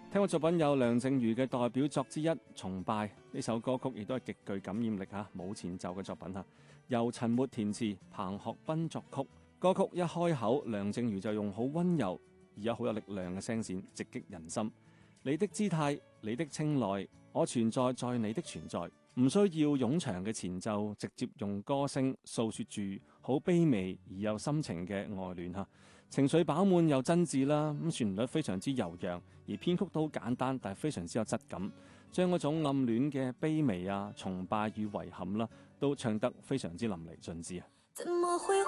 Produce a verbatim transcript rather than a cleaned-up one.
聽過作品有梁靜茹嘅代表作之一《崇拜》，呢首歌曲亦都係極具感染力吓，冇前奏嘅作品吓，由陳末填詞，彭學斌作曲。歌曲一開口，梁靜茹就用好溫柔而有好有力量嘅聲線直擊人心。你的姿態，你的青睞，我存在在你的存在，唔需要冗長嘅前奏，直接用歌聲訴說住好卑微而又深情嘅愛戀吓，情緒飽滿又真摯啦。咁旋律非常之悠揚，而編曲都好簡單，但係非常之有質感，將嗰種暗戀嘅卑微啊、崇拜與遺憾啦，都唱得非常之淋漓盡致啊。 怎麼會